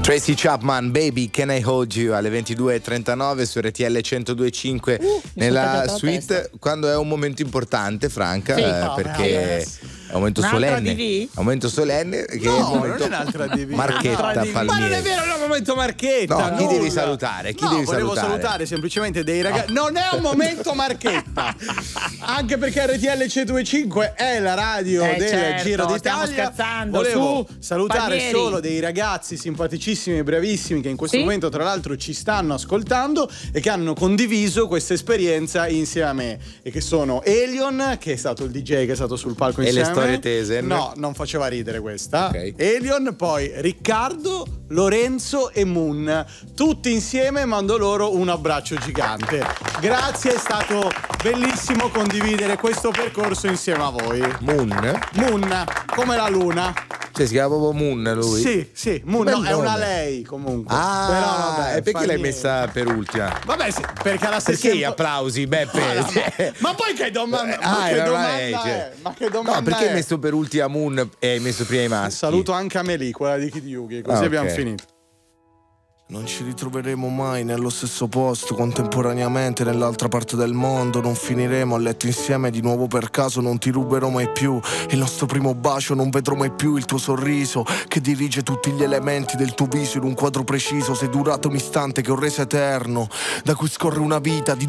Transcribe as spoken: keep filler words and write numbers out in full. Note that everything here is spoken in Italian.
Tracy Chapman, Baby Can I Hold You, alle ventidue e trentanove su R T L centodue e cinque uh, nella suite, quando è un momento importante, Franca, sì, eh, no, perché yes. è un momento Un'altra solenne. D V? È un momento solenne che No, è il momento non è un'altra D V. Marchetta Ma non Palmieri. è vero, è un momento Marchetta. No, chi nulla. devi salutare? Chi no, devi volevo salutare? salutare semplicemente dei ragazzi. Non è un momento Marchetta. Anche perché R T L centodue e cinque è la radio Eh, del certo, Giro d'Italia. stiamo scherzando, Volevo su, salutare Palmieri. solo dei ragazzi simpaticissimi e bravissimi che in questo Sì? momento tra l'altro ci stanno ascoltando e che hanno condiviso questa esperienza insieme a me, e che sono Elion, che è stato il D J che è stato sul palco E insieme le a me. storie tese? No, non faceva ridere questa. Ok. Elion, poi Riccardo, Lorenzo e Moon. Tutti insieme mando loro un abbraccio gigante. Grazie, è stato bellissimo condividere questo percorso insieme a voi. Moon? Moon, come la luna. Cioè si chiama proprio Moon lui? Sì, sì, Moon, Bel no, è una nome. lei comunque. Ah, Però vabbè, e perché fa l'hai niente. messa per ultima? Vabbè, sì, perché la stessa Perché gli applausi, Beppe? Ah, no, Cioè- ma, ma poi che domanda, Ah, ma che era domanda lei, cioè. è? Ma che domanda No, perché è? hai messo per ultima Moon e hai messo prima i maschi? Saluto anche Amelie, quella di Kid Yugi, così Ah, abbiamo ok. finito. Non ci ritroveremo mai nello stesso posto, contemporaneamente nell'altra parte del mondo. Non finiremo a letto insieme di nuovo per caso. Non ti ruberò mai più il nostro primo bacio. Non vedrò mai più il tuo sorriso che dirige tutti gli elementi del tuo viso in un quadro preciso. Sei durato un istante che ho reso eterno, da cui scorre una vita di